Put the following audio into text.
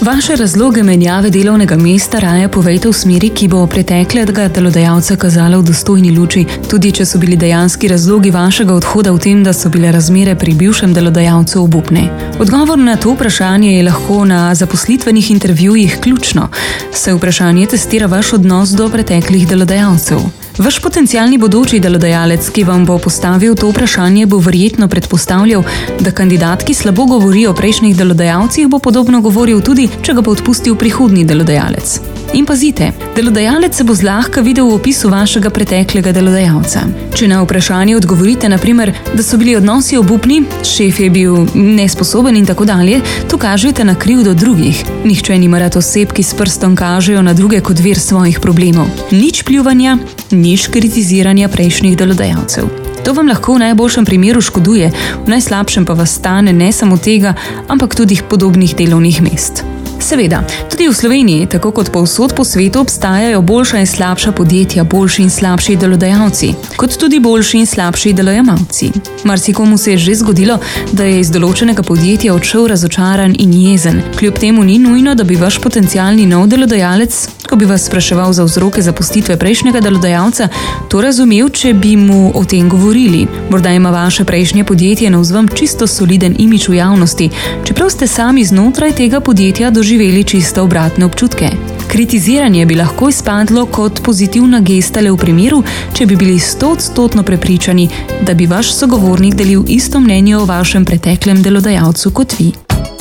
Vaše razloge menjave delovnega mesta raje povejte v smeri, ki bo preteklega delodajalca kazala v dostojni luči, tudi če so bili dejanski razlogi vašega odhoda v tem, da so bile razmere pri bivšem delodajalcu obupne. Odgovor na to vprašanje je lahko na zaposlitvenih intervjujih ključno, saj vprašanje testira vaš odnos do preteklih delodajalcev. Vaš potencialni bodoči delodajalec, ki vam bo postavil to vprašanje, bo verjetno predpostavljal, da kandidat, ki slabo govori o prejšnjih delodajalcih, bo podobno govoril tudi, če ga bo odpustil prihodnji delodajalec. In pazite, delodajalec se bo zlahka videl v opisu vašega preteklega delodajalca. Če na vprašanje odgovorite, na primer, da so bili odnosi obupni, šef je bil nesposoben in tako dalje, to kažete na krivdo drugih. Nihče nima rad oseb, ki s prstom kažejo na druge kot vir svojih problemov. Nič pljuvanja, nič kritiziranja prejšnjih delodajalcev. To vam lahko v najboljšem primeru škoduje, v najslabšem pa vas stane ne samo tega, ampak tudi podobnih delovnih mest. Seveda, tudi v Sloveniji, tako kot povsod po svetu, obstajajo boljša in slabša podjetja, boljši in slabši delodajalci, kot tudi boljši in slabši delojemalci. Marsikomu se je že zgodilo, da je iz določenega podjetja odšel razočaran in jezen. Kljub temu ni nujno, da bi vaš potencialni nov delodajalec, ko bi vas spraševal za vzroke zapustitve prejšnjega delodajalca, to razumel, če bi mu o tem govorili. Morda ima vaše prejšnje podjetje navzven čisto soliden imidž v javnosti, čeprav ste sami znotraj tega podjetja doživeli čisto obratne občutke. Kritiziranje bi lahko izpadlo kot pozitivna gesta le v primeru, če bi bili 100% prepričani, da bi vaš sogovornik delil isto mnenje o vašem preteklem delodajalcu kot vi.